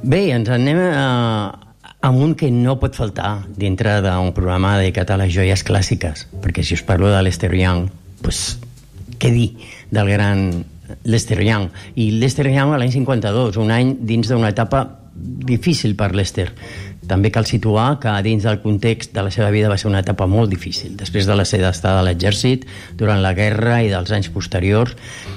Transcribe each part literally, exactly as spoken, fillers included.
Bé, ens anem a, a un que no pot faltar dintre d'un programa dedicat a les joies clàssiques, perquè si us parlo de Lester Young, pues, què dir del gran Lester Young? I Lester Young a l'any cinquanta-dos, un any dins d'una etapa difícil per Lester. També cal situar que dins del context de la seva vida va ser una etapa molt difícil. Després de la seva estada a l'exèrcit, durant la guerra i dels anys posteriors,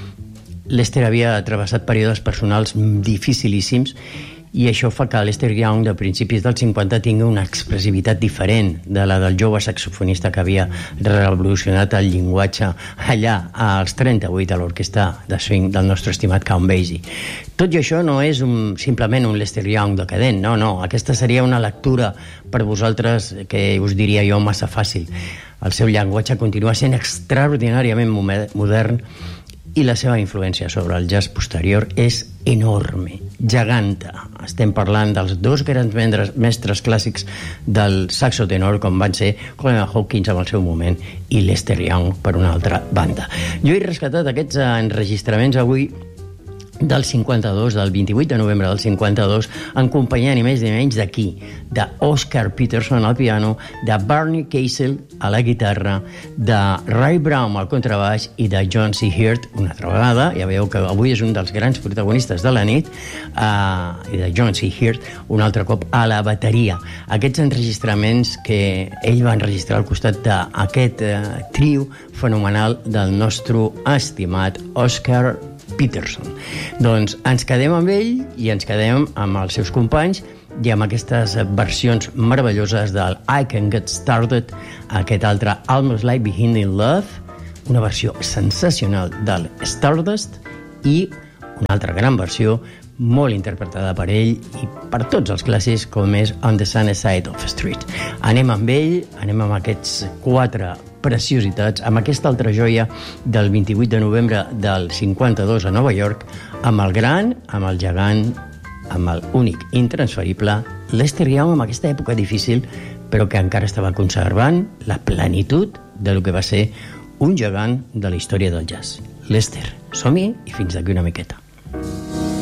Lester havia travessat períodes personals dificilíssims i això fa que Lester Young de principis dels cinquanta tingui una expressivitat diferent de la del jove saxofonista que havia revolucionat el llenguatge allà als trenta-vuit a l'orquestra de swing del nostre estimat Count Basie. Tot i això no és un, simplement un Lester Young decadent, no, no, aquesta seria una lectura per vosaltres que us diria jo massa fàcil. El seu llenguatge continua sent extraordinàriament modern i la seva influència sobre el jazz posterior és enorme, geganta. Estem parlant dels dos grans mestres clàssics del saxo tenor, com van ser Coleman Hawkins en el seu moment i Lester Young per una altra banda. Jo he rescatat aquests enregistraments avui del cinquanta-dos, del vint-i-vuit de novembre del cinquanta-dos, en companyia ni més ni menys d'aquí, d'Oscar Peterson al piano, de Barney Kessel a la guitarra, de Ray Brown al contrabaix i de John C. Hirt, una altra vegada, ja veieu que avui és un dels grans protagonistes de la nit, uh, i de John C. Hirt un altre cop a la bateria. Aquests enregistraments que ell va enregistrar al costat d'aquest uh, trio fenomenal del nostre estimat Oscar Peterson. Doncs ens quedem amb ell i ens quedem amb els seus companys i amb aquestes versions meravelloses del I Can Get Started, aquest altre Almost Like Being in Love, una versió sensacional del Stardust i una altra gran versió molt interpretada per ell i per tots els clàssics com és On the Sunny Side of the Street. Anem amb ell, anem amb aquests quatre preciositats, amb aquesta altra joia del vint-i-vuit de novembre del cinquanta-dos a Nova York, amb el gran, amb el gegant, amb el únic intransferible Lester Young, amb aquesta època difícil però que encara estava conservant la plenitud de lo que va ser un gegant de la història del jazz. Lester, som-hi i fins d'aquí una miqueta.